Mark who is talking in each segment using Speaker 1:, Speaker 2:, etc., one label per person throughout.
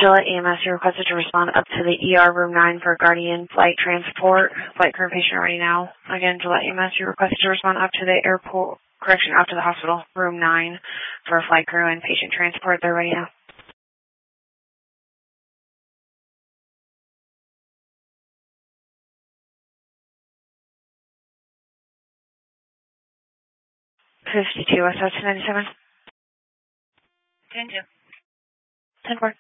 Speaker 1: Gillette EMS, you're requested to respond up to the ER room 9 for Guardian flight transport. Flight crew and patient ready now. Again, Gillette EMS, you're requested to respond up to the airport, up to the hospital, room 9 for flight crew and patient transport. They're ready now. 52 West 97.
Speaker 2: 10-2.
Speaker 1: 10-4.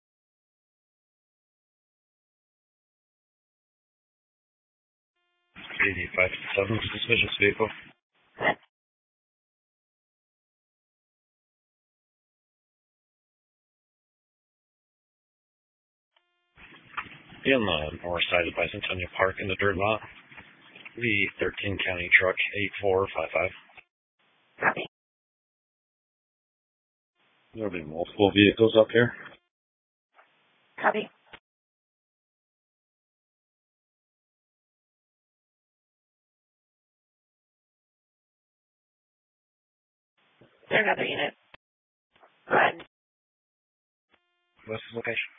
Speaker 3: $85.7 suspicious vehicle. Be on the north side of Bicentennial Park in the dirt lot. The 13 County Truck 8455.
Speaker 1: Copy.
Speaker 3: There'll be multiple vehicles up here.
Speaker 1: Copy. There's another unit. Go ahead.
Speaker 3: What's the location?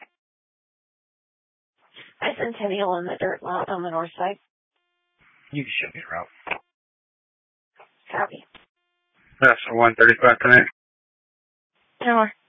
Speaker 1: Bicentennial in the dirt lot on the north side.
Speaker 3: You can show me the route.
Speaker 1: Copy.
Speaker 4: That's 135 tonight.
Speaker 1: 10 more.